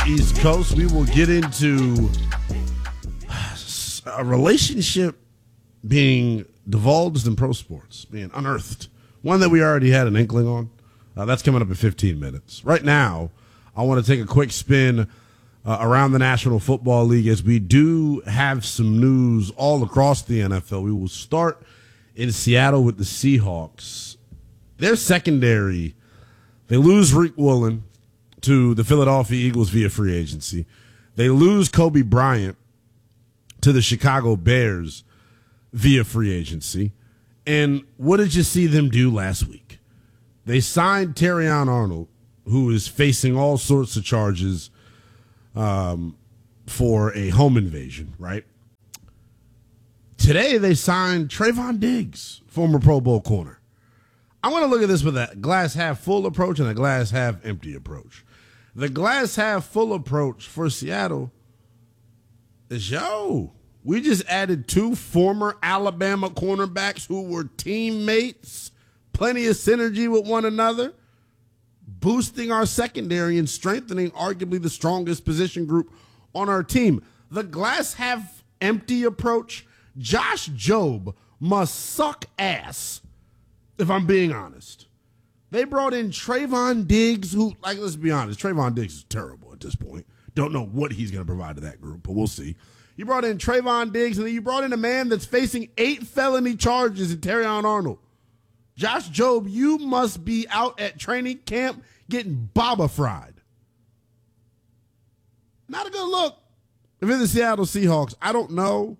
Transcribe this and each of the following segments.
East Coast, we will get into a relationship being divulged in pro sports, being unearthed. One that we already had an inkling on. That's coming up in 15 minutes. Right now, I want to take a quick spin around the National Football League as we do have some news all across the NFL. We will start in Seattle with the Seahawks. Their secondary, they lose Rick Woolen to the Philadelphia Eagles via free agency. They lose Kobe Bryant to the Chicago Bears via free agency. And what did you see them do last week? They signed Terrion Arnold, who is facing all sorts of charges for a home invasion, right? Today they signed Trayvon Diggs, former Pro Bowl corner. I'm going to look at this with a glass half full approach and a glass half empty approach. The glass half full approach for Seattle is, we just added two former Alabama cornerbacks who were teammates, plenty of synergy with one another, boosting our secondary and strengthening arguably the strongest position group on our team. The glass half empty approach, Josh Jobe must suck ass, if I'm being honest. They brought in Trayvon Diggs, who, let's be honest, Trayvon Diggs is terrible at this point. Don't know what he's going to provide to that group, but we'll see. You brought in Trayvon Diggs, and then you brought in a man that's facing 8 felony charges in Terrion Arnold. Josh Jobe, you must be out at training camp getting baba fried. Not a good look. If it's the Seattle Seahawks, I don't know.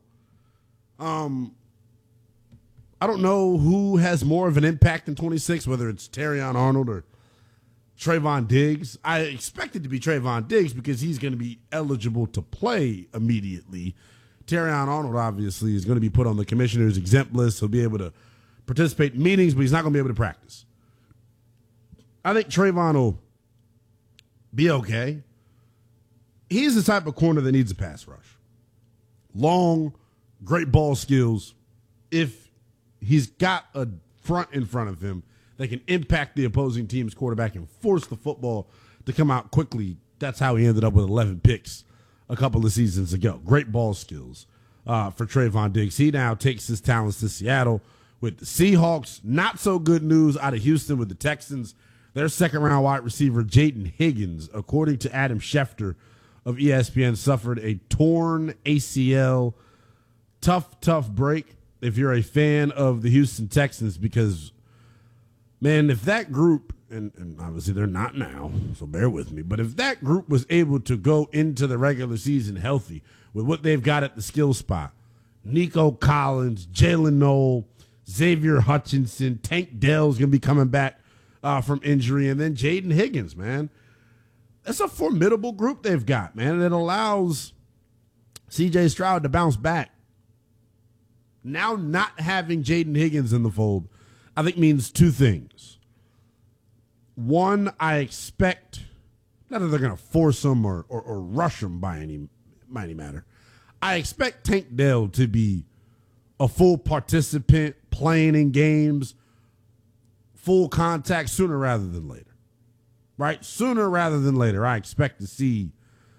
I don't know who has more of an impact in 26, whether it's Terrion Arnold or Trayvon Diggs. I expect it to be Trayvon Diggs because he's going to be eligible to play immediately. Terrion Arnold, obviously, is going to be put on the commissioner's exempt list. He'll be able to participate in meetings, but he's not going to be able to practice. I think Trayvon will be okay. He's the type of corner that needs a pass rush. Long, great ball skills. If he's got a front in front of him that can impact the opposing team's quarterback and force the football to come out quickly. That's how he ended up with 11 picks a couple of seasons ago. Great ball skills for Trayvon Diggs. He now takes his talents to Seattle with the Seahawks. Not so good news out of Houston with the Texans. Their second-round wide receiver, Jaden Higgins, according to Adam Schefter of ESPN, suffered a torn ACL. Tough break if you're a fan of the Houston Texans because, man, if that group, and obviously they're not now, so bear with me, but if that group was able to go into the regular season healthy with what they've got at the skill spot, Nico Collins, Jalen Noel, Xavier Hutchinson, Tank Dell's going to be coming back from injury, and then Jaden Higgins, man. That's a formidable group they've got, man, and it allows C.J. Stroud to bounce back. Now not having Jaden Higgins in the fold, I think means two things. One, I expect, not that they're going to force him or rush him by any matter. I expect Tank Dell to be a full participant, playing in games, full contact sooner rather than later. Right? Sooner rather than later, I expect to see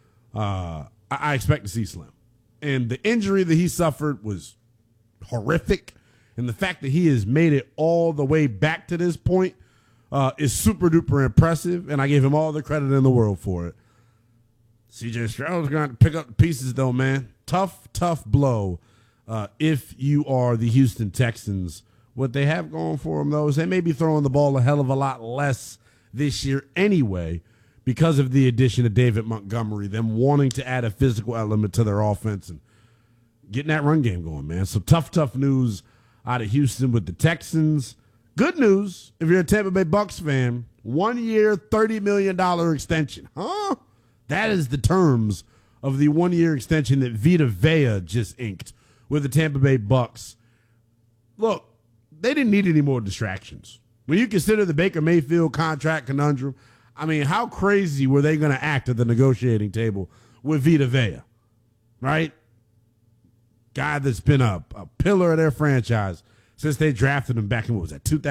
Slim. And the injury that he suffered was horrific, and the fact that he has made it all the way back to this point is super duper impressive, and I give him all the credit in the world for it. CJ Stroud's going to pick up the pieces, though, man. Tough blow if you are the Houston Texans. What they have going for them, though, is they may be throwing the ball a hell of a lot less this year anyway because of the addition of David Montgomery, them wanting to add a physical element to their offense and getting that run game going, man. So tough news out of Houston with the Texans. Good news, if you're a Tampa Bay Bucks fan, 1 year, $30 million extension. Huh? That is the terms of the 1 year extension that Vita Vea just inked with the Tampa Bay Bucks. Look, they didn't need any more distractions. When you consider the Baker Mayfield contract conundrum, I mean, how crazy were they going to act at the negotiating table with Vita Vea, right? Guy that's been a pillar of their franchise since they drafted him back in,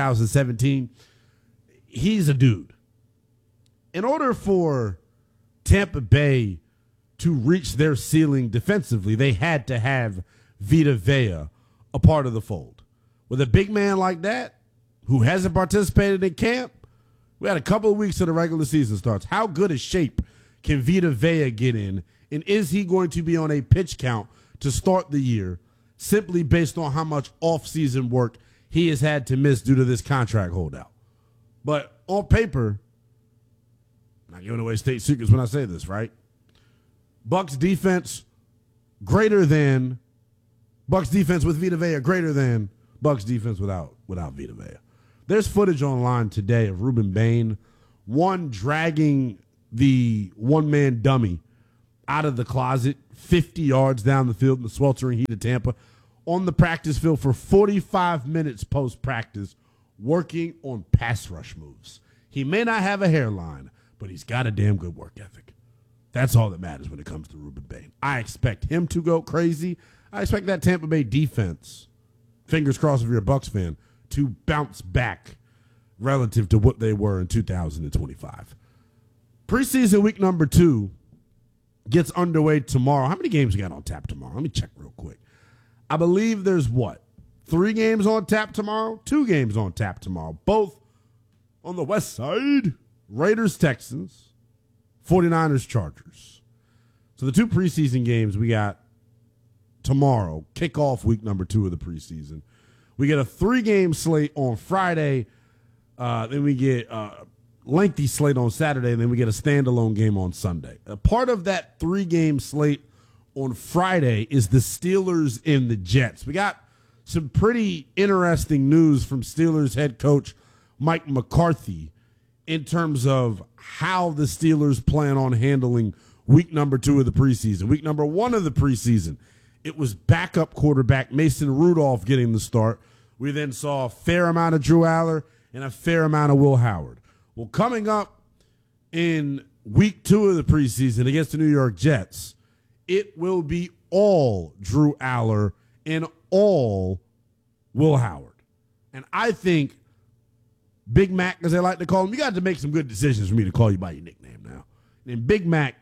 2017. He's a dude. In order for Tampa Bay to reach their ceiling defensively, they had to have Vita Vea a part of the fold. With a big man like that, who hasn't participated in camp, we had a couple of weeks till the regular season starts. How good a shape can Vita Vea get in? And is he going to be on a pitch count to start the year simply based on how much offseason work he has had to miss due to this contract holdout? But on paper, I'm not giving away state secrets when I say this, right? Bucks defense greater than Bucks defense with Vita Vea greater than Bucks defense without Vita Vea. There's footage online today of Ruben Bain, one dragging the one-man dummy out of the closet 50 yards down the field in the sweltering heat of Tampa on the practice field for 45 minutes post-practice working on pass rush moves. He may not have a hairline, but he's got a damn good work ethic. That's all that matters when it comes to Ruben Bain. I expect him to go crazy. I expect that Tampa Bay defense, fingers crossed if you're a Bucs fan, to bounce back relative to what they were in 2025. Preseason week number 2 gets underway tomorrow. How many games we got on tap tomorrow? Let me check real quick. I believe there's 3 games on tap tomorrow? 2 games on tap tomorrow. Both on the west side. Raiders, Texans, 49ers, Chargers. So the 2 preseason games we got tomorrow, kick off week number 2 of the preseason. We get a 3-game slate on Friday. Then we get a lengthy slate on Saturday. And then we get a standalone game on Sunday. A part of that 3-game slate on Friday is the Steelers and the Jets. We got some pretty interesting news from Steelers head coach Mike McCarthy in terms of how the Steelers plan on handling week number 2 of the preseason. Week number 1 of the preseason, it was backup quarterback Mason Rudolph getting the start. We then saw a fair amount of Drew Aller and a fair amount of Will Howard. Well, coming up in week 2 of the preseason against the New York Jets, it will be all Drew Aller and all Will Howard. And I think Big Mac, as they like to call him, you got to make some good decisions for me to call you by your nickname now. And Big Mac,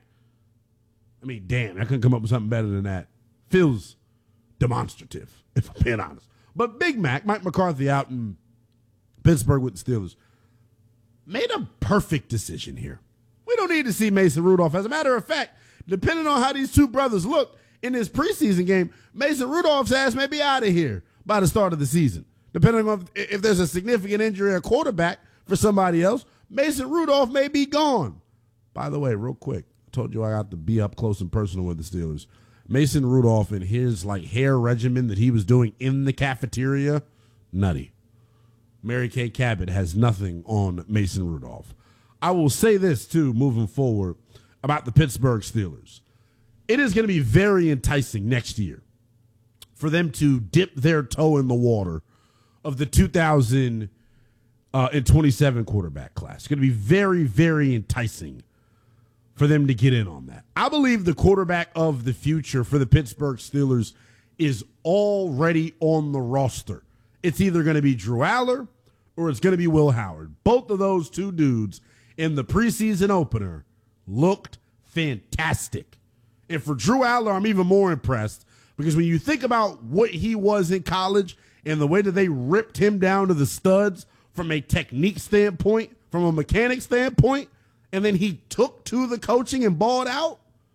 I mean, damn, I couldn't come up with something better than that. Feels demonstrative, if I'm being honest. But Big Mac, Mike McCarthy out in Pittsburgh with the Steelers, made a perfect decision here. We don't need to see Mason Rudolph. As a matter of fact, depending on how these 2 brothers look in this preseason game, Mason Rudolph's ass may be out of here by the start of the season. Depending on if there's a significant injury at quarterback for somebody else, Mason Rudolph may be gone. By the way, real quick, I told you I got to be up close and personal with the Steelers. Mason Rudolph and his hair regimen that he was doing in the cafeteria, nutty. Mary Kay Cabot has nothing on Mason Rudolph. I will say this, too, moving forward about the Pittsburgh Steelers. It is going to be very enticing next year for them to dip their toe in the water of the 2027 quarterback class. It's going to be very, very enticing for them to get in on that. I believe the quarterback of the future for the Pittsburgh Steelers is already on the roster. It's either going to be Drew Aller or it's going to be Will Howard. Both of those 2 dudes in the preseason opener looked fantastic. And for Drew Aller, I'm even more impressed because when you think about what he was in college and the way that they ripped him down to the studs from a technique standpoint, from a mechanic standpoint, and then he took to the coaching and balled out,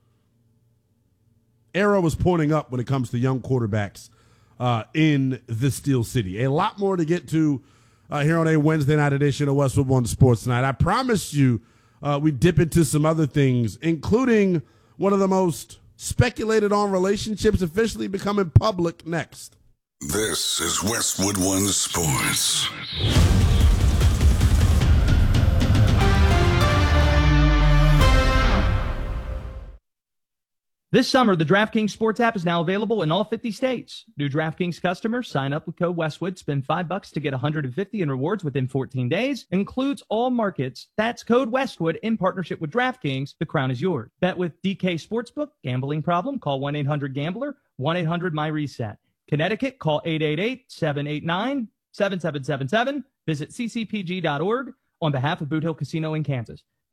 arrow was pointing up when it comes to young quarterbacks in the Steel City. A lot more to get to here on a Wednesday night edition of Westwood One Sports Tonight. I promised you we dip into some other things, including one of the most speculated on relationships officially becoming public next. This is Westwood One Sports. This summer, the DraftKings Sports app is now available in all 50 states. New DraftKings customers sign up with code Westwood, spend $5 to get $150 in rewards within 14 days. Includes all markets. That's code Westwood in partnership with DraftKings. The crown is yours. Bet with DK Sportsbook. Gambling problem? Call 1-800-GAMBLER. 1-800-MY-RESET. Connecticut, call 888-789-7777. Visit ccpg.org on behalf of Boot Hill Casino in Kansas.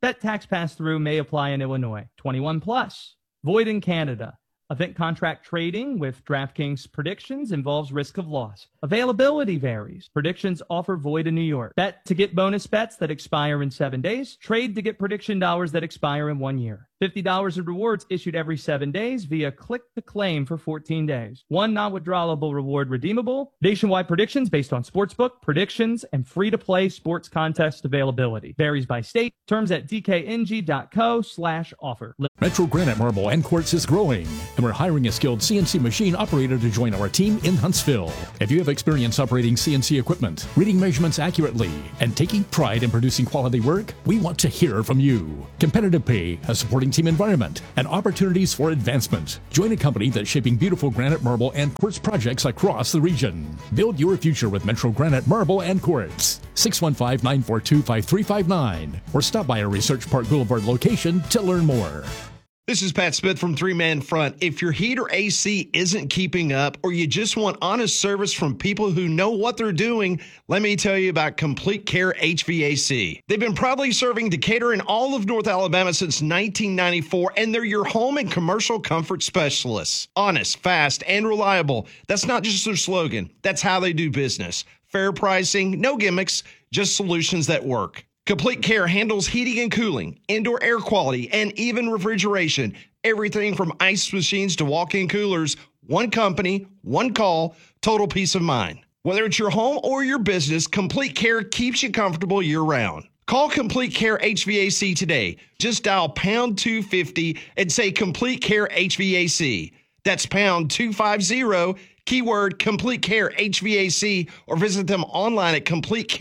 Bet tax pass-through may apply in Illinois. 21 plus. Void in Canada. Event contract trading with DraftKings predictions involves risk of loss. Availability varies. Predictions offer void in New York. Bet to get bonus bets that expire in 7 days. Trade to get prediction dollars that expire in 1 year. $50 of rewards issued every 7 days via click to claim for 14 days. One non-withdrawable reward redeemable. Nationwide predictions based on sportsbook, predictions, and free-to-play sports contest availability. Varies by state. Terms at dkng.co/offer. Metro Granite Marble and Quartz is growing, and we're hiring a skilled CNC machine operator to join our team in Huntsville. If you have experience operating CNC equipment, reading measurements accurately, and taking pride in producing quality work, we want to hear from you. Competitive pay, a supporting team environment, and opportunities for advancement. Join a company that's shaping beautiful granite, marble, and quartz projects across the region. Build your future with Metro Granite Marble and Quartz. 615-942-5359, or stop by our Research Park Boulevard location to learn more. This is Pat Smith from Three Man Front. If your heat or AC isn't keeping up, or you just want honest service from people who know what they're doing, let me tell you about Complete Care HVAC. They've been proudly serving Decatur and all of North Alabama since 1994, and they're your home and commercial comfort specialists. Honest, fast, and reliable. That's not just their slogan. That's how they do business. Fair pricing, no gimmicks, just solutions that work. Complete Care handles heating and cooling, indoor air quality, and even refrigeration. Everything from ice machines to walk-in coolers. One company, one call, total peace of mind. Whether it's your home or your business, Complete Care keeps you comfortable year-round. Call Complete Care HVAC today. Just dial pound 250 and say Complete Care HVAC. That's pound 250, keyword Complete Care HVAC, or visit them online at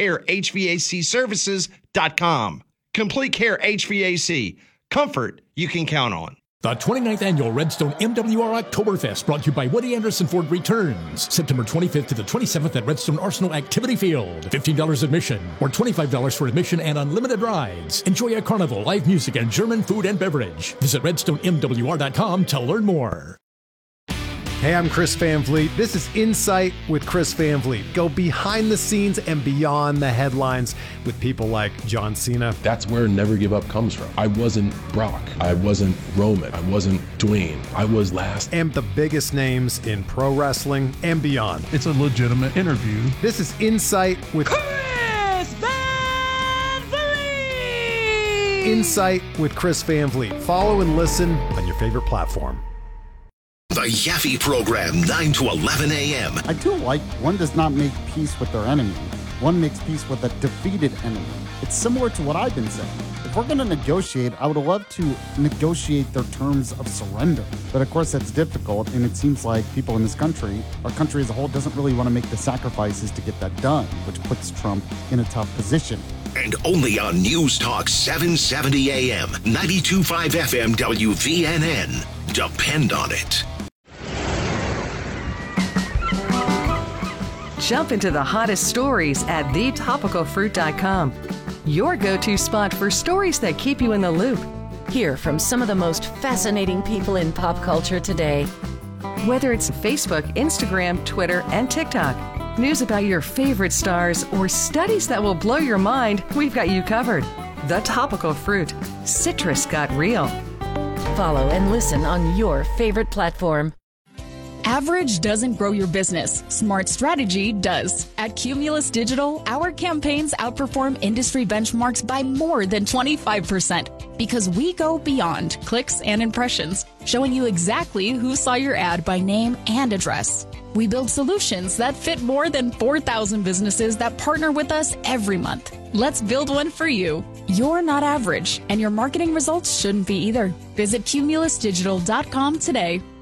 CompleteCareHVACservices.com. Complete Care HVAC. Comfort you can count on. The 29th Annual Redstone MWR Oktoberfest, brought to you by Woody Anderson Ford, returns September 25th to the 27th at Redstone Arsenal Activity Field. $15 admission or $25 for admission and unlimited rides. Enjoy a carnival, live music, and German food and beverage. Visit RedstoneMWR.com to learn more. Hey, I'm Chris Van Vliet. This is Insight with Chris Van Vliet. Go behind the scenes and beyond the headlines with people like John Cena. That's where Never Give Up comes from. I wasn't Brock. I wasn't Roman. I wasn't Dwayne. I was last. And the biggest names in pro wrestling and beyond. It's a legitimate interview. This is Insight with Chris Van Vliet. Insight with Chris Van Vliet. Follow and listen on your favorite platform. The Yaffe Program, 9 to 11 a.m. I do like one does not make peace with their enemy. One makes peace with a defeated enemy. It's similar to what I've been saying. If we're going to negotiate, I would love to negotiate their terms of surrender. But of course, that's difficult, and it seems like people in this country, our country as a whole, doesn't really want to make the sacrifices to get that done, which puts Trump in a tough position. And only on News Talk 770 AM, 92.5 FM WVNN. Depend on it. Jump into the hottest stories at thetopicalfruit.com. Your go-to spot for stories that keep you in the loop. Hear from some of the most fascinating people in pop culture today. Whether it's Facebook, Instagram, Twitter, and TikTok, news about your favorite stars, or studies that will blow your mind, we've got you covered. The Topical Fruit. Citrus got real. Follow and listen on your favorite platform. Average doesn't grow your business. Smart strategy does. At Cumulus Digital, our campaigns outperform industry benchmarks by more than 25% because we go beyond clicks and impressions, showing you exactly who saw your ad by name and address. We build solutions that fit more than 4,000 businesses that partner with us every month. Let's build one for you. You're not average, and your marketing results shouldn't be either. Visit cumulusdigital.com today.